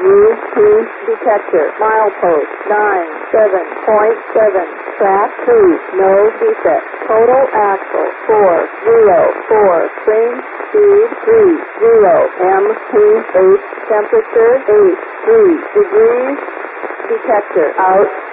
UP detector. Milepost 97.7. Track 2. No defect. Total axle 404. Frame speed 30. MP8. Temperature 83 degrees. Detector out.